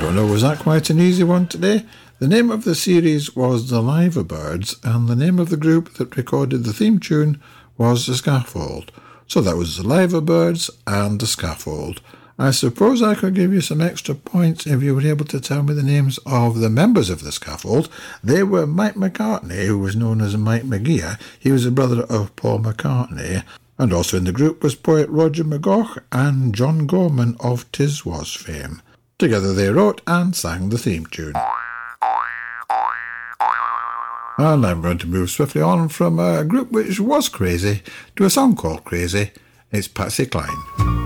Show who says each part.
Speaker 1: don't know, was that quite an easy one today? The name of the series was The Liver Birds, and the name of the group that recorded the theme tune was The Scaffold. So that was The Liver Birds and The Scaffold. I suppose I could give you some extra points if you were able to tell me the names of the members of The Scaffold. They were Mike McCartney, who was known as Mike McGeer. He was a brother of Paul McCartney. And also in the group was poet Roger McGough and John Gorman of Tiswas fame. Together they wrote and sang the theme tune. And I'm going to move swiftly on from a group which was crazy to a song called Crazy. It's Patsy Cline.